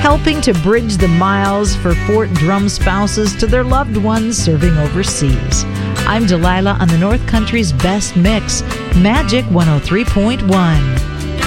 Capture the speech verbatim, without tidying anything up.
helping to bridge the miles for Fort Drum spouses to their loved ones serving overseas. I'm Delilah on the North Country's best mix, Magic one oh three point one.